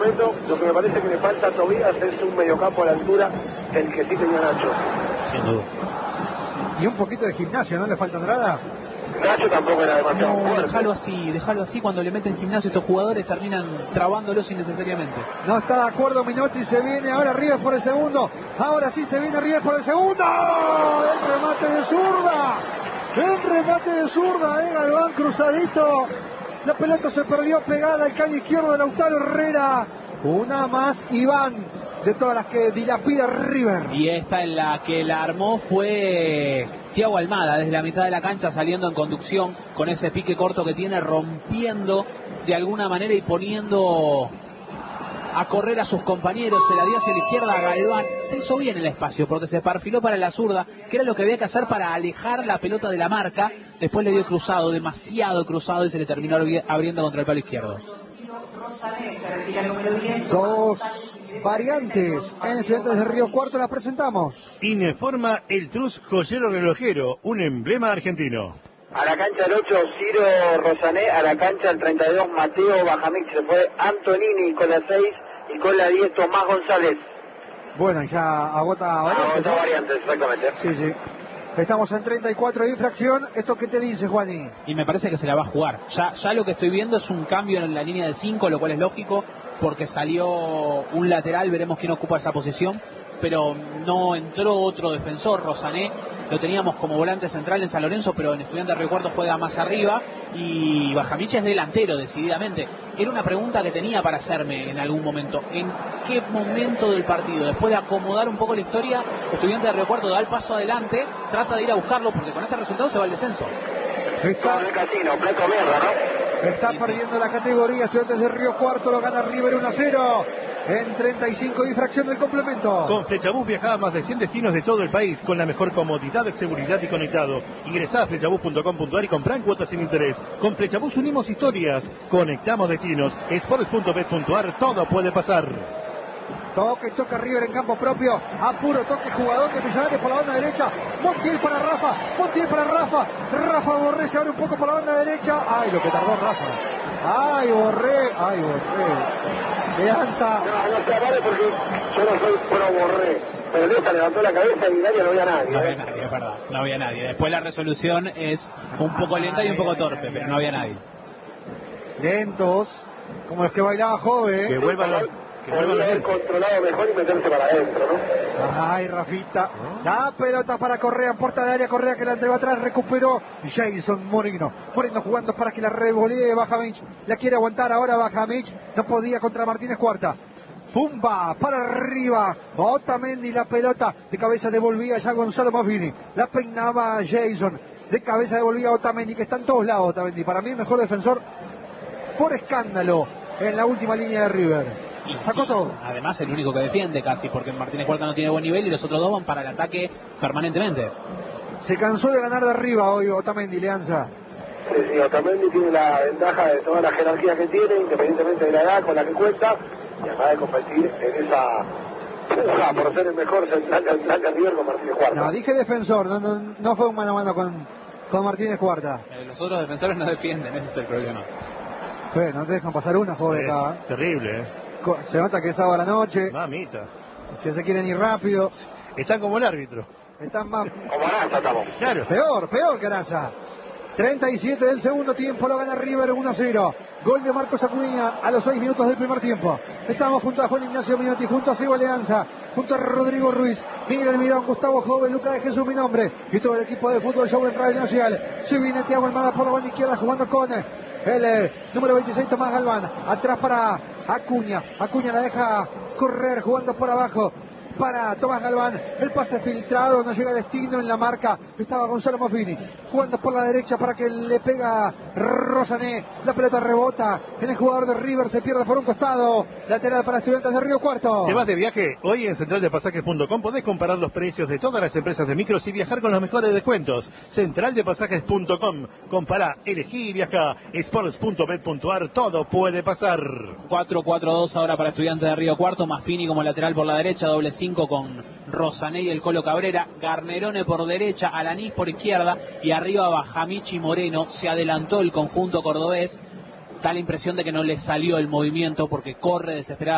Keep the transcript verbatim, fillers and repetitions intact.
Lo que me parece que le falta a Tobías es un mediocampo a la altura el que sí tenía Nacho. Sin duda. Y un poquito de gimnasio, ¿no le falta Andrada? Nacho tampoco era demasiado No, fuerte. déjalo así, déjalo así. Cuando le meten gimnasio estos jugadores terminan trabándolos innecesariamente. No está de acuerdo Minotti, se viene ahora River por el segundo. Ahora sí se viene River por el segundo. El remate de zurda. El remate de zurda de Galván cruzadito. La pelota se perdió pegada al caño izquierdo de Lautaro Herrera. Una más, Iván, de todas las que dilapida River. Y esta en la que la armó fue Thiago Almada, desde la mitad de la cancha saliendo en conducción con ese pique corto que tiene, rompiendo de alguna manera y poniendo a correr a sus compañeros. Se la dio hacia la izquierda a Galván. Se hizo bien el espacio porque se perfiló para la zurda, que era lo que había que hacer para alejar la pelota de la marca. Después le dio cruzado, demasiado cruzado, y se le terminó abriendo contra el palo izquierdo. Dos variantes en Estudiantes de Río Cuarto, las presentamos. Ineforma el Trus Joyero Relojero, un emblema argentino. A la cancha el ocho, Ciro Rosané. A la cancha el treinta y dos, Mateo Bajamich. Se fue Antonini con la seis y con la diez, Tomás González. Bueno, ya agota variantes. Agota variantes, exactamente. Sí, sí. Estamos en treinta y cuatro de infracción. ¿Esto qué te dice, Juani? Y me parece que se la va a jugar. Ya, ya lo que estoy viendo es un cambio en la línea de cinco, lo cual es lógico, porque salió un lateral, veremos quién ocupa esa posición, pero no entró otro defensor. Rosané lo teníamos como volante central en San Lorenzo, pero en Estudiantes de Río Cuarto juega más arriba, y Bajamich es delantero, decididamente. Era una pregunta que tenía para hacerme en algún momento. ¿En qué momento del partido, después de acomodar un poco la historia, Estudiantes de Río Cuarto da el paso adelante, trata de ir a buscarlo, porque con este resultado se va al descenso? Está, el casino, plato mierda, ¿no? está Sí, perdiendo sí. La categoría. Estudiantes de Río Cuarto lo gana River uno a cero. En treinta y cinco de infracción del complemento. Con Flechabús viaja a más de cien destinos de todo el país con la mejor comodidad, seguridad y conectado. Ingresá a flechabús punto com punto ar y comprá en cuotas sin interés. Con Flechabús unimos historias, conectamos destinos. sports punto bet punto ar, todo puede pasar. Toque, toca River en campo propio. Apuro, toque, jugador de Millanares por la banda derecha. Montiel para Rafa. Montiel para Rafa. Rafa Borré se abre un poco por la banda derecha. Ay, lo que tardó Rafa. Ay, Borré. Ay, Borré. Lanza. No, no se vale porque yo no soy pro Borré. Pero Lesta levantó la cabeza y nadie no había nadie. No había ¿eh? nadie, es verdad. No había nadie. Después la resolución es un poco lenta y un poco torpe, pero no había nadie. Lentos. Como los que bailaba Jove. Que vuelvan los... Que vuelvan Podría los... haber controlado mejor y meterse para adentro, ¿no? Ay, Rafita. La pelota para Correa en puerta de área. Correa que la entregó atrás. Recuperó Jason Moreno. Moreno jugando para que la revolee Bajamich. La quiere aguantar ahora Bajamich. No podía contra Martínez Cuarta. Pumba para arriba. Otamendi, la pelota de cabeza devolvía ya Gonzalo Mafini. La peinaba Jason. De cabeza devolvía Otamendi, que está en todos lados Otamendi. Para mí el mejor defensor por escándalo en la última línea de River. Y Sacó sí, todo. además el único que defiende casi, porque Martínez Cuarta no tiene buen nivel y los otros dos van para el ataque permanentemente. Se cansó de ganar de arriba hoy Otamendi, Leanza. Sí, sí, Otamendi tiene la ventaja de toda la jerarquía que tiene, independientemente de la edad con la que cuenta, y además de competir en esa puja por ser el mejor central del plan de River con Martínez Cuarta. No, dije defensor, no, no, no fue un mano a mano con, con Martínez Cuarta. Eh, los otros defensores no defienden, ese es el problema. Fe, no te dejan pasar una, joven, Es acá. terrible, ¿eh? Co- Se nota que es sábado a la noche, Mamita. que se quieren ir rápido. Están como el árbitro. Están más... Como Arasa estamos. Claro. Peor, peor que Araya. treinta y siete del segundo tiempo, lo gana River uno a cero. Gol de Marcos Acuña a los seis minutos del primer tiempo. Estamos junto a Juan Ignacio Minotti, junto a Sebo Leanza, junto a Rodrigo Ruiz, Miguel Almirón, Gustavo Joven, Lucas de Jesús, mi nombre, y todo el equipo de Fútbol Show en Radio Nacional. Se viene Thiago Almada por la banda izquierda jugando con el eh, número veintiséis, Tomás Galván. Atrás para Acuña. Acuña la deja correr jugando por abajo para Tomás Galván. El pase filtrado, no llega a destino en la marca. Estaba Gonzalo Mafini jugando por la derecha para que le pega Rosané. La pelota rebota en el jugador de River, se pierde por un costado. Lateral para Estudiantes de Río Cuarto. ¿Te vas de viaje? Hoy en central de pasajes punto com podés comparar los precios de todas las empresas de micros y viajar con los mejores descuentos. central de pasajes punto com. Compará, elegí y viaja. sports punto bet punto ar, todo puede pasar. cuatro cuatro dos ahora para Estudiantes de Río Cuarto, Mafini como lateral por la derecha, doble cinco con Rosané y el Colo Cabrera, Garnerone por derecha, Alanís por izquierda y arriba Bajamich y Moreno. Se adelantó el conjunto cordobés, da la impresión de que no le salió el movimiento porque corre desesperado.